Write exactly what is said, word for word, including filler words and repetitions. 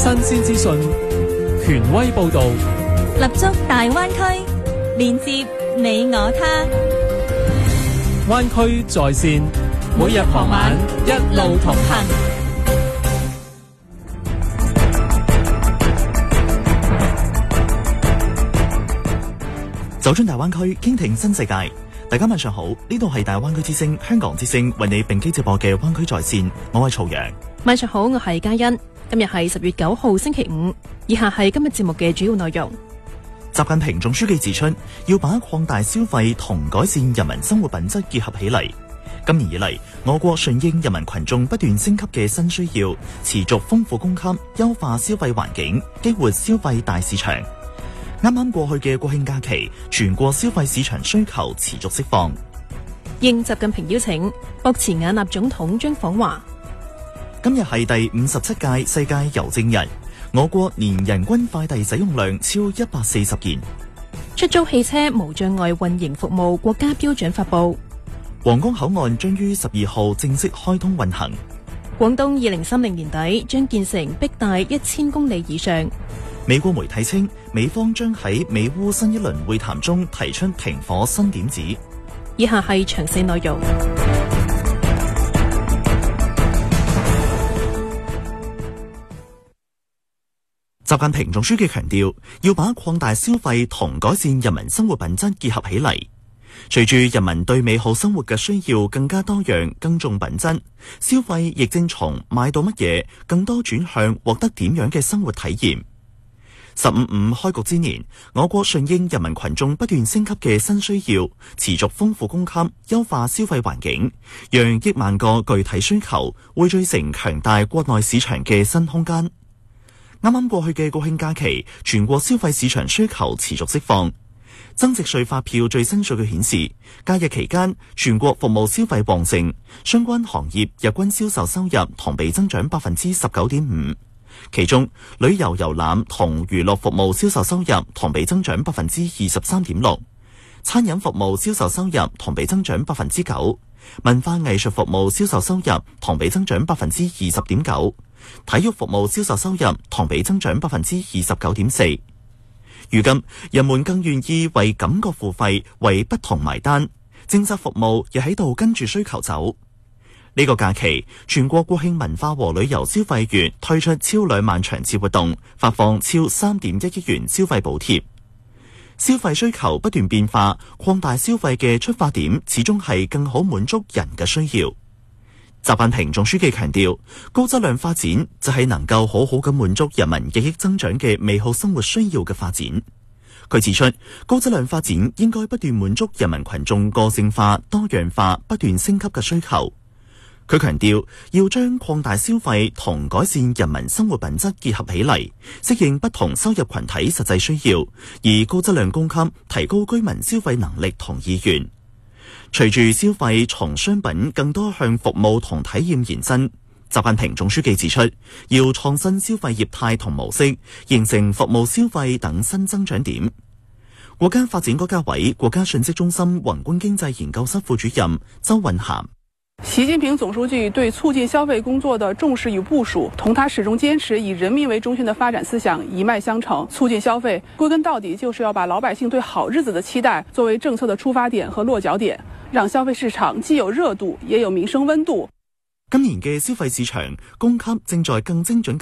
新鮮資訊，權威報道， 立足大灣區，連接你我他。 灣區在線，每日傍晚一路同行。 走進大灣區，傾聽新世界。大家晚上好，呢度係大灣區之聲香港之聲為你並機直播嘅灣區在線，我係曹陽。 晚上好，我係嘉欣。今日係十月九號星期五，以下係今日節目嘅主要內容。 習近平總書記指出，要把擴大消費同改善人民生活品質結合起嚟。今年以嚟，我國順應人民群眾不斷升級嘅新需要，持續豐富供給，優化消費環境，激活消費大市場。啱啱過去嘅國慶假期，全國消費市場需求持續釋放。 應習近平邀請，博茨瓦納總統將訪華。 今日係第五十七屆世界郵政日，我國年人均快遞使用量超一百四十件。 出租汽車無障礙運營服務國家標準發布。 皇崗口岸將於十二號正式開通運行。 廣東二零三零年底將建成壁帶一千公里以上。 美國媒體稱，美方將喺美烏新一輪會談中提出停火新點子。 以下係詳細內容。 習近平總書記強調，要把擴大消費同改善人民生活品質結合起嚟。隨住人民對美好生活嘅需要更加多樣、更重品質，消費亦正從買到乜嘢更多轉向獲得點樣嘅生活體驗。十五五開局之年，我國順應人民群眾不斷升級嘅新需要，持續豐富供給，優化消費環境，讓億萬個具體需求匯聚成強大國內市場嘅新空間。啱啱過去嘅國慶假期，全國消費市場需求持續釋放。增值稅發票最新數據顯示，假日期間全國服務消費旺盛，相關行業日均銷售收入同比增長百分之十九點五。其中，旅遊遊覽同娛樂服務銷售收入同比增長百分之二十三點六，餐飲服務銷售收入同比增長百分之九，文化藝術服務銷售收入同比增長百分之二十點九，體育服務銷售收入同比增長百分之二十九點四。如今，人們更願意為感覺付費，為不同埋單，政策服務亦喺度跟住需求走。呢個假期，全國國慶文化和旅遊消費月推出超兩萬場次活動，發放超三點一億元消費補貼。消費需求不斷變化，擴大消費嘅出發點始終係更好滿足人嘅需要。習近平總書記強調，高質量發展就係能夠好好咁滿足人民日益增長嘅美好生活需要嘅發展。佢指出，高質量發展應該不斷滿足人民群眾個性化、多樣化、不斷升級嘅需求。佢強調，要將擴大消費同改善人民生活品質結合起嚟，適應不同收入群體實際需要，以高質量供給提高居民消費能力同意願。隨住消費從商品更多向服務同體驗延伸，習近平總書記指出，要創新消費業態同模式，形成服務消費等新增長點。國家發展改革委國家信息中心宏觀經濟研究室副主任周韻涵。 習近平總書記對促進消費工作的重視與部署，同他始終堅持以人民為中心的發展思想一脈相承。促進消費，歸根到底就是要把老百姓對好日子的期待作為政策的出發點和落腳點，讓消費市場既有熱度，也有民生溫度。 今年嘅消費市場供給正在更精準